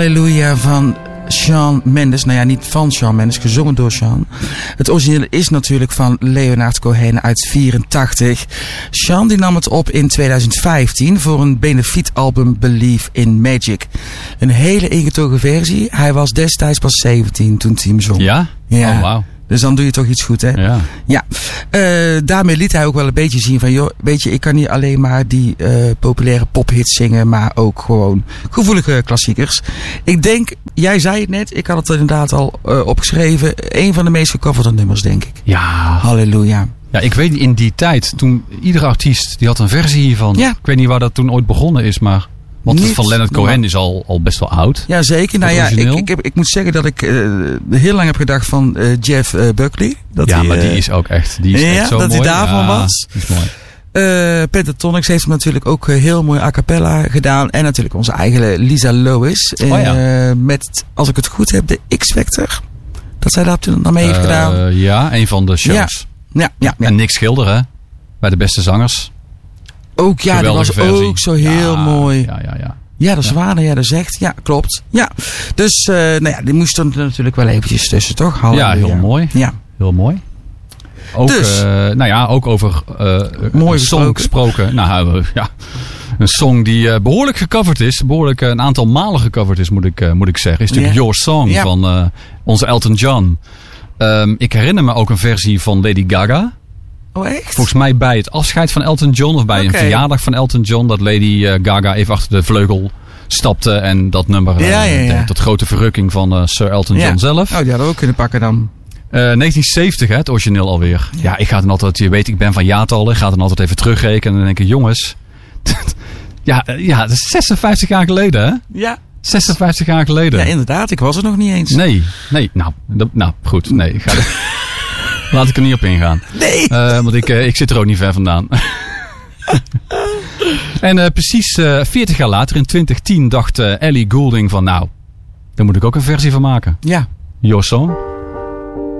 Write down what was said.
Halleluja van Shawn Mendes. Nou ja, niet van Shawn Mendes, gezongen door Shawn. Het originele is natuurlijk van Leonard Cohen uit 84. Shawn die nam het op in 2015 voor een benefietalbum Believe in Magic. Een hele ingetogen versie. Hij was destijds pas 17 toen hij hem zong. Ja? Ja. Oh, wauw. Dus dan doe je toch iets goed, hè? Ja. Ja. Daarmee liet hij ook wel een beetje zien van, joh, weet je, ik kan niet alleen maar die populaire pophits zingen, maar ook gewoon gevoelige klassiekers. Ik denk, jij zei het net, ik had het inderdaad al opgeschreven, een van de meest gecoverde nummers, denk ik. Ja. Halleluja. Ja, ik weet in die tijd, toen iedere artiest die had een versie hiervan. Ja. Ik weet niet waar dat toen ooit begonnen is, maar... Want het van Leonard Cohen is al best wel oud. Ja, zeker. Nou ja, ik moet zeggen dat ik heel lang heb gedacht van Jeff Buckley. Dat ja, maar die is ook echt, die is echt zo dat mooi. hij daarvan was. Die is mooi. Pentatonix heeft natuurlijk ook heel mooi a cappella gedaan. En natuurlijk onze eigen Lisa Lois. Met, als ik het goed heb, de X-Factor. Dat zij daar dan mee heeft gedaan. Ja, een van de shows. Ja. En Nick Schilder, hè? Bij de beste zangers. Ook, ja, dat was versie. Ook zo heel mooi. Ja. Ja, dat is waar, dat jij dat zegt. Ja, klopt. Ja. Dus, die moest er natuurlijk wel eventjes tussen, toch? Halleluja. Ja, heel mooi. Ja. Heel mooi. Ook, dus, ook over mooi song gesproken. Nou, een song die behoorlijk gecoverd is. Behoorlijk een aantal malen gecoverd is, moet ik zeggen. Is natuurlijk Your Song van onze Elton John. Ik herinner me ook een versie van Lady Gaga. Oh, echt? Volgens mij bij het afscheid van Elton John of bij een verjaardag van Elton John, dat Lady Gaga even achter de vleugel stapte en dat nummer tot grote verrukking van Sir Elton John zelf. Oh, die hadden we ook kunnen pakken dan. 1970, het origineel alweer. Ja, ik ga dan altijd, je weet, ik ben van jaartallen, ik ga dan altijd even terugrekenen en dan denk ik, jongens, dat is 56 jaar geleden, hè? Ja. 56 jaar geleden. Ja, inderdaad, ik was er nog niet eens. Nee, nou goed, nee, ik ga laat ik er niet op ingaan. Nee. Want ik zit er ook niet ver vandaan. En precies 40 jaar later, in 2010, dacht Ellie Goulding van, nou, daar moet ik ook een versie van maken. Ja. Your Song.